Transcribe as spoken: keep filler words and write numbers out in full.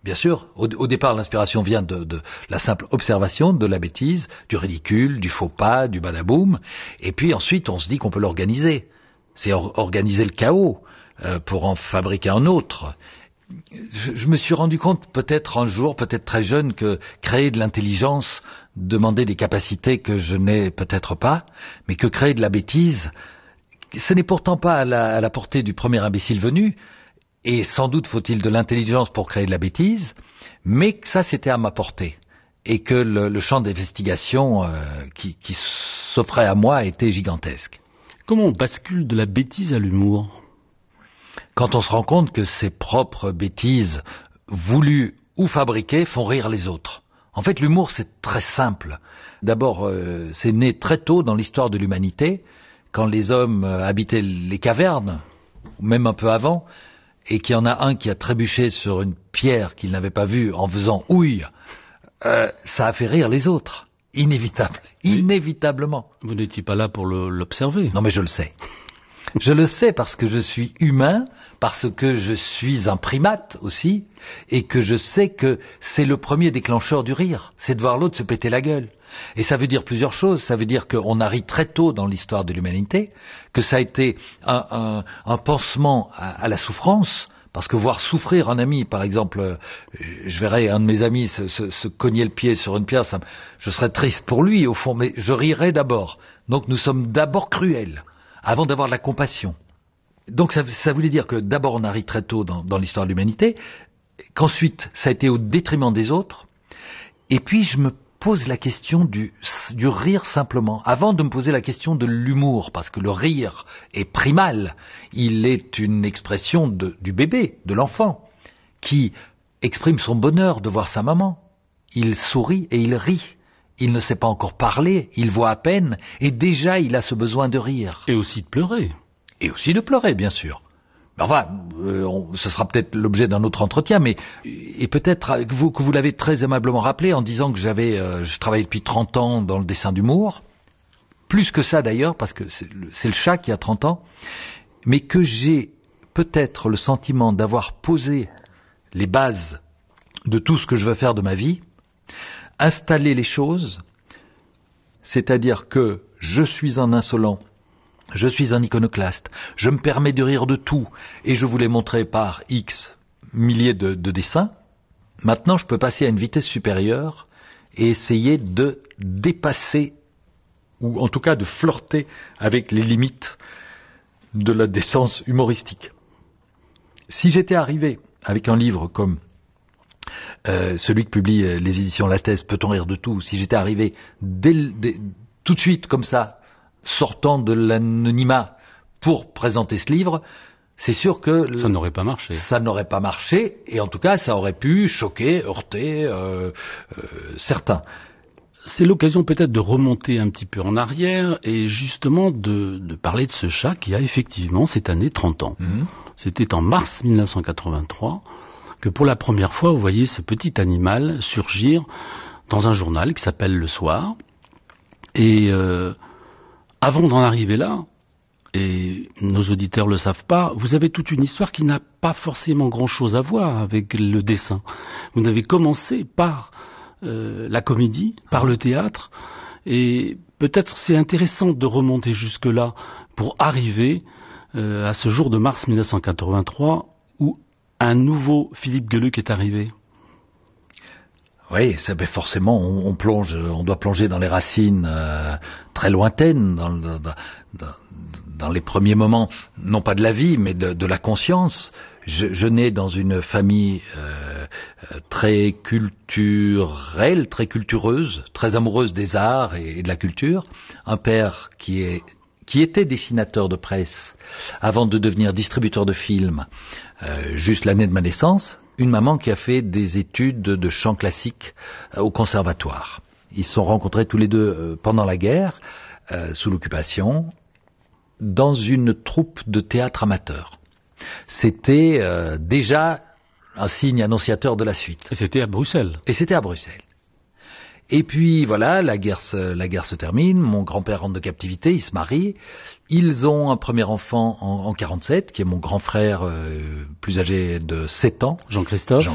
Bien sûr, au, au départ, l'inspiration vient de, de la simple observation de la bêtise, du ridicule, du faux pas, du badaboum, et puis ensuite on se dit qu'on peut l'organiser. C'est or, organiser le chaos euh, pour en fabriquer un autre. Je, je me suis rendu compte peut-être un jour, peut-être très jeune, que créer de l'intelligence demandait des capacités que je n'ai peut-être pas, mais que créer de la bêtise, ce n'est pourtant pas à la, à la portée du premier imbécile venu. Et sans doute faut-il de l'intelligence pour créer de la bêtise, mais que ça c'était à ma portée. Et que le, le champ d'investigation euh, qui, qui s'offrait à moi était gigantesque. Comment on bascule de la bêtise à l'humour ? Quand on se rend compte que ses propres bêtises, voulues ou fabriquées, font rire les autres. En fait, l'humour c'est très simple. D'abord, euh, c'est né très tôt dans l'histoire de l'humanité, quand les hommes euh, habitaient les cavernes, ou même un peu avant, et qu'il y en a un qui a trébuché sur une pierre qu'il n'avait pas vue en faisant ouille, euh, ça a fait rire les autres. Inévitable. Oui. Inévitablement. Vous n'étiez pas là pour le, l'observer. Non mais je le sais. Je le sais parce que je suis humain, parce que je suis un primate aussi, et que je sais que c'est le premier déclencheur du rire, c'est de voir l'autre se péter la gueule. Et ça veut dire plusieurs choses. Ça veut dire qu'on a ri très tôt dans l'histoire de l'humanité, que ça a été un, un, un pansement à, à la souffrance, parce que voir souffrir un ami, par exemple, je verrais un de mes amis se, se, se cogner le pied sur une pierre, ça, je serais triste pour lui au fond, mais je rirais d'abord. Donc nous sommes d'abord cruels, avant d'avoir de la compassion. Donc ça, ça voulait dire que d'abord on a ri très tôt dans, dans l'histoire de l'humanité, qu'ensuite ça a été au détriment des autres, et puis je me pose la question du, du rire simplement, avant de me poser la question de l'humour, parce que le rire est primal, il est une expression de, du bébé, de l'enfant, qui exprime son bonheur de voir sa maman. Il sourit et il rit. Il ne sait pas encore parler, il voit à peine, et déjà il a ce besoin de rire. Et aussi de pleurer. Et aussi de pleurer, bien sûr. Enfin, euh, on, ce sera peut-être l'objet d'un autre entretien, mais et peut-être que vous, que vous l'avez très aimablement rappelé en disant que j'avais, euh, je travaillais depuis trente ans dans le dessin d'humour, plus que ça d'ailleurs, parce que c'est le, c'est le chat qui a trente ans, mais que j'ai peut-être le sentiment d'avoir posé les bases de tout ce que je veux faire de ma vie, installer les choses, c'est-à-dire que je suis un insolent, je suis un iconoclaste, je me permets de rire de tout, et je vous l'ai montré par X milliers de, de dessins. Maintenant, je peux passer à une vitesse supérieure et essayer de dépasser, ou en tout cas de flirter avec les limites de la décence humoristique. Si j'étais arrivé avec un livre comme euh, celui que publie les éditions Lattès, Peut-on rire de tout, si j'étais arrivé dès, dès, tout de suite comme ça, sortant de l'anonymat pour présenter ce livre, c'est sûr que ça n'aurait pas marché. Ça n'aurait pas marché, et en tout cas, ça aurait pu choquer, heurter euh, euh, certains. C'est l'occasion peut-être de remonter un petit peu en arrière et justement de, de parler de ce chat qui a effectivement cette année trente ans. Mmh. C'était en mars mille neuf cent quatre-vingt-trois que pour la première fois, vous voyez ce petit animal surgir dans un journal qui s'appelle Le Soir. Et euh, avant d'en arriver là, et nos auditeurs le savent pas, vous avez toute une histoire qui n'a pas forcément grand-chose à voir avec le dessin. Vous avez commencé par euh, la comédie, par le théâtre, et peut-être c'est intéressant de remonter jusque-là pour arriver euh, à ce jour de mars mille neuf cent quatre-vingt-trois où un nouveau Philippe Geluck est arrivé. Oui, ça, ben forcément, on, on plonge, on doit plonger dans les racines euh, très lointaines, dans, dans, dans, dans les premiers moments, non pas de la vie, mais de, de la conscience. Je, je nais dans une famille euh, très culturelle, très cultureuse, très amoureuse des arts et, et de la culture. Un père qui est qui était dessinateur de presse avant de devenir distributeur de films, euh, juste l'année de ma naissance. Une maman qui a fait des études de chant classique euh, au conservatoire. Ils se sont rencontrés tous les deux euh, pendant la guerre, euh, sous l'occupation, dans une troupe de théâtre amateur. C'était euh, déjà un signe annonciateur de la suite. Et c'était à Bruxelles. Et c'était à Bruxelles. Et puis voilà, la guerre se, la guerre se termine, mon grand-père rentre de captivité, il se marie, ils ont un premier enfant en, en quarante-sept, qui est mon grand frère euh, plus âgé de sept ans. Jean-Christophe. Jean